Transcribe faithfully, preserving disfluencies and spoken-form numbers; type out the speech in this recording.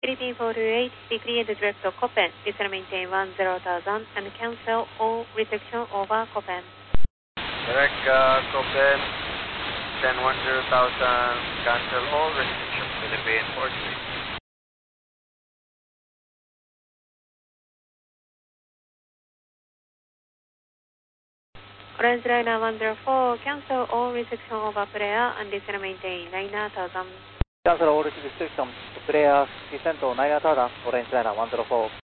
Philippine four two eight, decrease direct to Copen. Descend maintain one zero thousand and cancel all restriction over Copen. Direct uh, Copen, ten one zero thousand, cancel all restrictions. Philippine four two eight. Orange Liner one zero four, cancel all restriction over player and descend maintain nine thousand. Cancel all restrictions, player descent to nine thousand, Orange Liner one zero four.